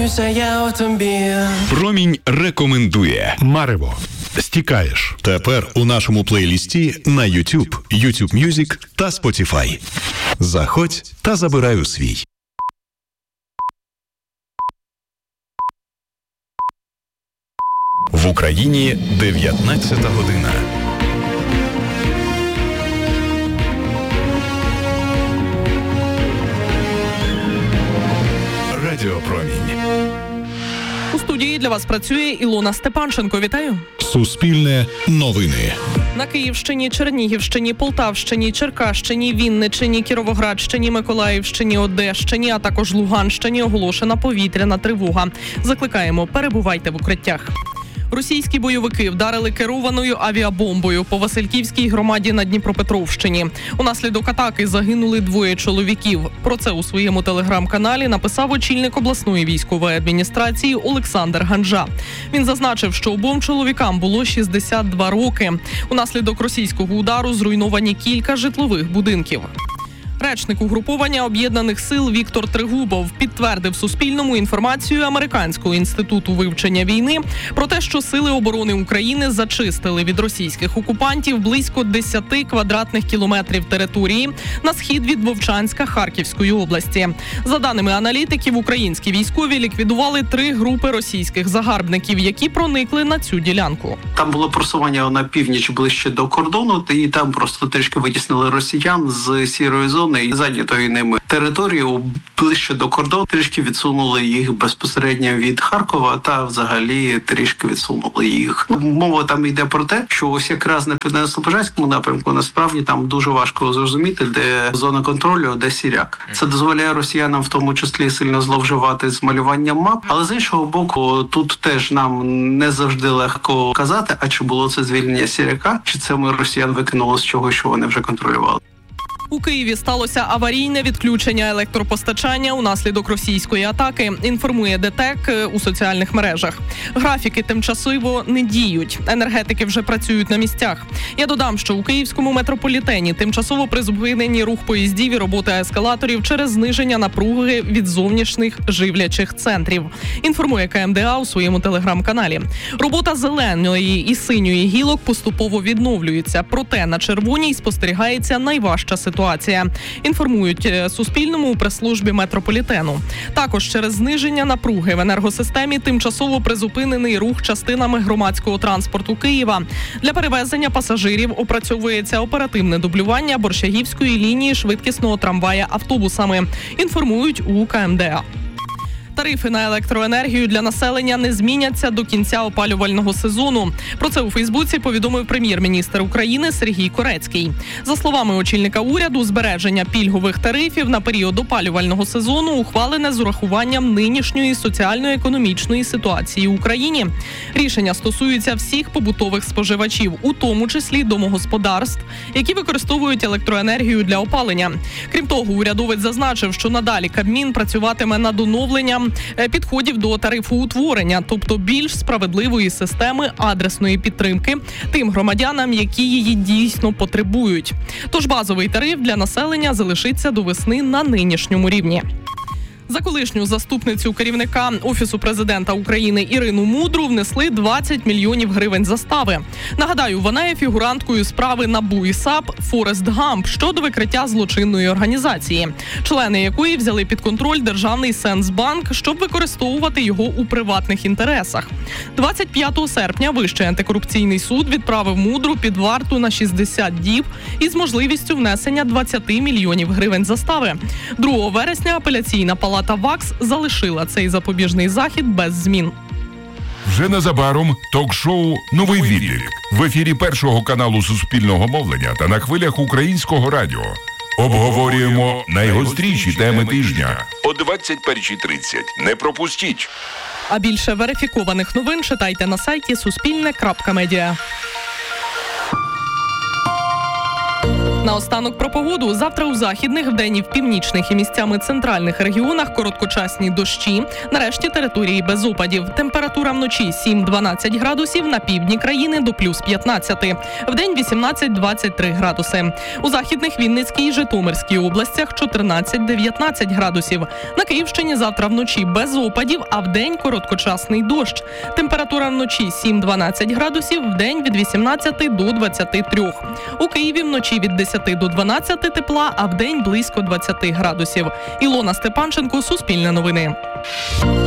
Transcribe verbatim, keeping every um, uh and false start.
кохаюся я у тобі. Промінь рекомендує. Марево. Стікаєш. Тепер у нашому плейлісті на YouTube, YouTube Music та Spotify. Заходь та забирай у свій. В Україні дев'ятнадцята година. Радіопромінь. У студії для вас працює Ілона Степанченко. Вітаю. Суспільне новини. На Київщині, Чернігівщині, Полтавщині, Черкащині, Вінниччині, Кіровоградщині, Миколаївщині, Одещині, а також Луганщині оголошена повітряна тривога. Закликаємо, перебувайте в укриттях. Російські бойовики вдарили керованою авіабомбою по Васильківській громаді на Дніпропетровщині. Унаслідок атаки загинули двоє чоловіків. Про це у своєму телеграм-каналі написав очільник обласної військової адміністрації Олександр Ганжа. Він зазначив, що обом чоловікам було шістдесят два роки. Унаслідок російського удару зруйновані кілька житлових будинків. Речник угруповання Об'єднаних сил Віктор Тригубов підтвердив Суспільному інформацію Американського інституту вивчення війни про те, що Сили оборони України зачистили від російських окупантів близько десять квадратних кілометрів території на схід від Вовчанська Харківської області. За даними аналітиків, українські військові ліквідували три групи російських загарбників, які проникли на цю ділянку. Там було просування на північ ближче до кордону, і там просто трішки витіснили росіян з сірої зони і зайнятої ними територію ближче до кордону, трішки відсунули їх безпосередньо від Харкова та взагалі трішки відсунули їх. Мова там йде про те, що ось якраз на Південно-Слобожанському напрямку насправді там дуже важко зрозуміти, де зона контролю, де сіряк. Це дозволяє росіянам в тому числі сильно зловживати з малюванням мап, але з іншого боку, тут теж нам не завжди легко казати, а чи було це звільнення сіряка, чи це ми росіян викинули з чого, що вони вже контролювали. У Києві сталося аварійне відключення електропостачання унаслідок російської атаки, інформує ДТЕК у соціальних мережах. Графіки тимчасово не діють. Енергетики вже працюють на місцях. Я додам, що у київському метрополітені тимчасово призупинені рух поїздів і робота ескалаторів через зниження напруги від зовнішніх живлячих центрів. Інформує КМДА у своєму телеграм-каналі. Робота зеленої і синьої гілок поступово відновлюється. Проте на червоній спостерігається найважча ситуація. Ситуація. Інформують Суспільному у прес-службі метрополітену. Також через зниження напруги в енергосистемі тимчасово призупинений рух частинами громадського транспорту Києва. Для перевезення пасажирів опрацьовується оперативне дублювання Борщагівської лінії швидкісного трамвая автобусами. Інформують у КМДА. Тарифи на електроенергію для населення не зміняться до кінця опалювального сезону. Про це у Фейсбуці повідомив прем'єр-міністр України Сергій Корецький. За словами очільника уряду, збереження пільгових тарифів на період опалювального сезону ухвалене з урахуванням нинішньої соціально-економічної ситуації в Україні. Рішення стосується всіх побутових споживачів, у тому числі домогосподарств, які використовують електроенергію для опалення. Крім того, урядовець зазначив, що надалі Кабмін працюватиме над оновленням підходів до тарифоутворення, тобто більш справедливої системи адресної підтримки тим громадянам, які її дійсно потребують. Тож базовий тариф для населення залишиться до весни на нинішньому рівні. За колишню заступницю керівника Офісу президента України Ірину Мудру внесли двадцять мільйонів гривень застави. Нагадаю, вона є фігуранткою справи НАБУ і САП «Форест Гамп» щодо викриття злочинної організації, члени якої взяли під контроль державний Сенсбанк, щоб використовувати його у приватних інтересах. двадцять п'ятого серпня Вищий антикорупційний суд відправив Мудру під варту на шістдесят діб із можливістю внесення двадцять мільйонів гривень застави. другого вересня апеляційна палата та ВАКС залишила цей запобіжний захід без змін. Вже незабаром ток-шоу «Новий відлік» в ефірі Першого каналу Суспільного мовлення та на хвилях Українського радіо. Обговорюємо найгостріші теми тижня о двадцять першій тридцять. Не пропустіть! А більше верифікованих новин читайте на сайті суспільне крапка медіа. Наостанок про погоду. Завтра у західних, вдень і в північних і місцями центральних регіонах короткочасні дощі. Нарешті території без опадів. Температура вночі сім-дванадцять градусів, на півдні країни до плюс п'ятнадцять. Вдень вісімнадцять-двадцять три градуси. У західних, Вінницькій і Житомирській областях чотирнадцять-дев'ятнадцять градусів. На Київщині завтра вночі без опадів, а вдень короткочасний дощ. Температура вночі сім-дванадцять градусів, вдень від вісімнадцяти до двадцяти трьох. У Києві вночі від десяти до дванадцяти тепла, а вдень близько двадцяти градусів. Ілона Степанченко, Суспільне новини.